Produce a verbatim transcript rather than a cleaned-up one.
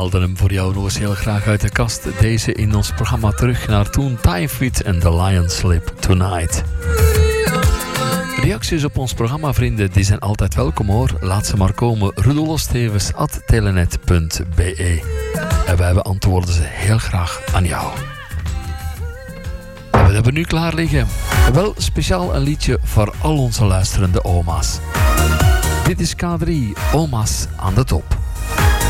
haalden hem voor jou nog eens heel graag uit de kast. Deze in ons programma terug naar toen. Typhoid en The Lion Slip Tonight. Reacties op ons programma, vrienden, die zijn altijd welkom hoor. Laat ze maar komen. rudolfstevens at telenet punt be. En wij beantwoorden ze heel graag aan jou. En we hebben nu klaar liggen. Wel speciaal een liedje voor al onze luisterende oma's. Dit is K drie, Oma's aan de top.